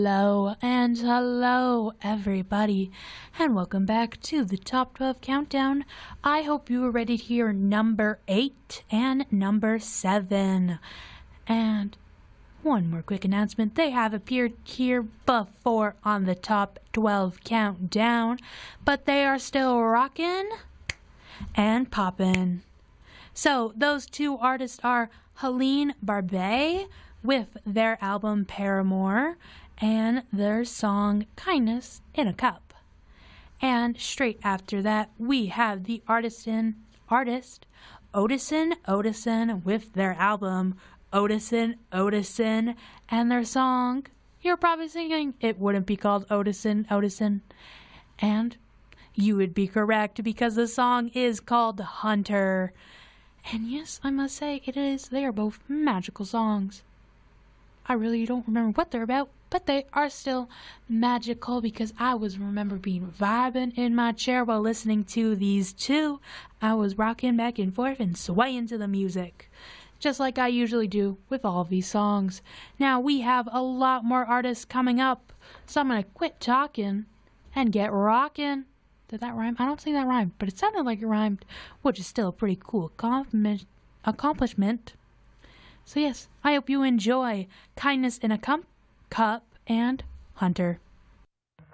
Hello and hello everybody, and welcome back to the Top 12 Countdown. I hope you are ready to hear number 8 and number 7. And one more quick announcement, they have appeared here before on the Top 12 Countdown, but they are still rockin' and poppin'. So those two artists are Helene Barbet with their album Paramore and their song Kindness in a Cup. And straight after that, we have the artist Odissin with their album Odissin and their song. You're probably thinking it wouldn't be called Odissin. And you would be correct because the song is called Hunter. And yes, I must say it is. They are both magical songs. I really don't remember what they're about, but they are still magical because I remember being vibing in my chair while listening to these two. I was rocking back and forth and swaying to the music, just like I usually do with all of these songs. Now we have a lot more artists coming up, so I'm going to quit talking and get rocking. Did that rhyme? I don't think that rhymed, but it sounded like it rhymed, which is still a pretty cool accomplishment. So yes, I hope you enjoy Kindness in a Cup and Hunter.